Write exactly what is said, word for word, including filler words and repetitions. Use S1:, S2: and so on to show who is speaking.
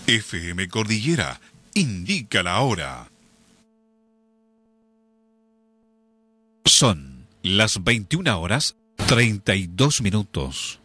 S1: F M Cordillera indica la hora. Son las veintiuna horas treinta y dos minutos.